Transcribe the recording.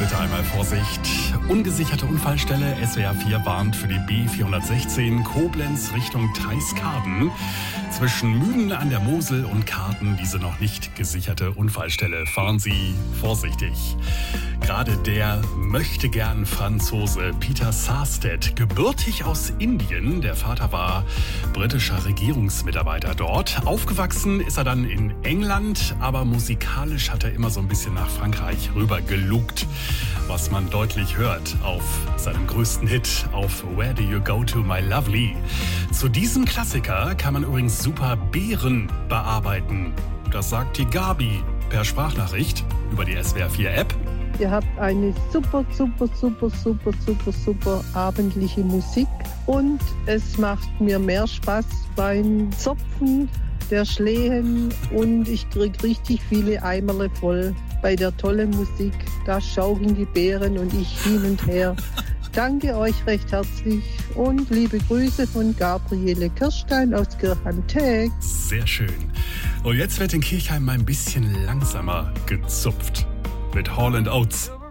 bitte einmal Vorsicht. Ungesicherte Unfallstelle. SWR 4 warnt für die B416 Koblenz Richtung Treiskarden. Zwischen Müden an der Mosel und Karden diese noch nicht gesicherte Unfallstelle. Fahren Sie vorsichtig. Gerade der möchte gern Franzose Peter Sarstedt, gebürtig aus Indien. Der Vater war britischer Regierungsmitarbeiter dort. Aufgewachsen ist er dann in England, aber musikalisch hat er immer so ein bisschen nach Frankreich rüber gelugt, was man deutlich hört auf seinem größten Hit, auf Where Do You Go To My Lovely. Zu diesem Klassiker kann man übrigens super Beeren bearbeiten. Das sagt die Gabi per Sprachnachricht über die SWR 4 App. Ihr habt eine super abendliche Musik und es macht mir mehr Spaß beim Zopfen der Schlehen und ich kriege richtig viele Eimerle voll bei der tollen Musik. Da schaukeln die Beeren und ich hin und her. Danke euch recht herzlich und liebe Grüße von Gabriele Kirstein aus Kirchheim-Teg. Sehr schön. Und jetzt wird in Kirchheim mal ein bisschen langsamer gezupft mit Hall & Oates.